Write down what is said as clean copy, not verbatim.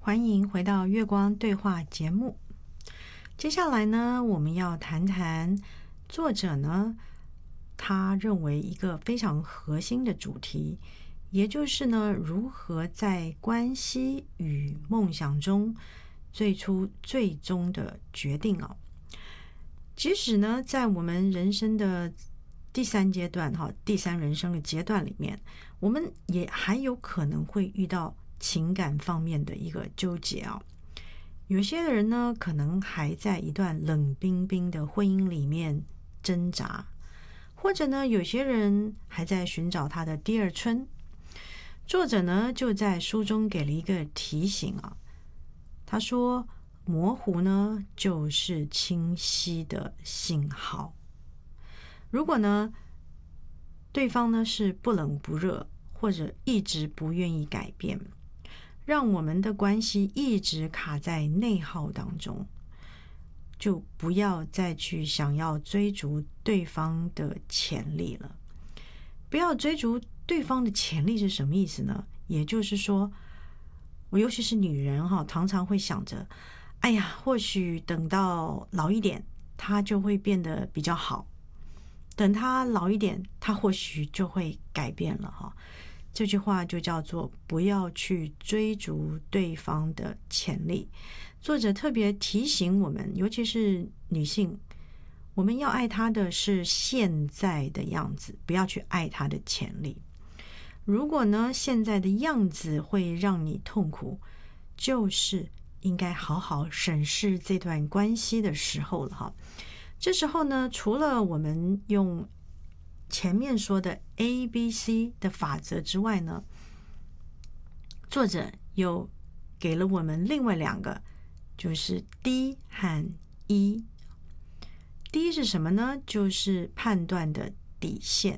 欢迎回到月光对话节目。接下来呢，我们要谈谈作者呢，他认为一个非常核心的主题，也就是呢，如何在关系与梦想中做出最终的决定哦。即使呢，在我们人生的第三阶段第三人生的阶段里面，我们也还有可能会遇到情感方面的一个纠结哦。有些人呢，可能还在一段冷冰冰的婚姻里面挣扎，或者呢，有些人还在寻找他的第二春。作者呢，就在书中给了一个提醒啊，他说，模糊呢，就是清晰的信号。如果呢，对方呢是不冷不热，或者一直不愿意改变，让我们的关系一直卡在内耗当中，就不要再去想要追逐对方的潜力了。不要追逐对方的潜力是什么意思呢？也就是说，我尤其是女人常常会想着，哎呀，或许等到老一点，他就会变得比较好。等他老一点，他或许就会改变了这句话就叫做不要去追逐对方的潜力。作者特别提醒我们，尤其是女性，我们要爱他的是现在的样子，不要去爱他的潜力。如果呢，现在的样子会让你痛苦，就是应该好好审视这段关系的时候了这时候呢，除了我们用前面说的 ABC 的法则之外呢，作者又给了我们另外两个，就是 D 和 E。D 是什么呢？就是判断的底线。